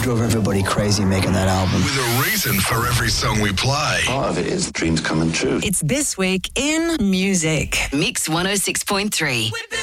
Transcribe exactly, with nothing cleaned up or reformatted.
drove everybody crazy making that album. With a reason for every song we play. Part of it is dreams coming true. It's This Week in Music. Mix one oh six point three.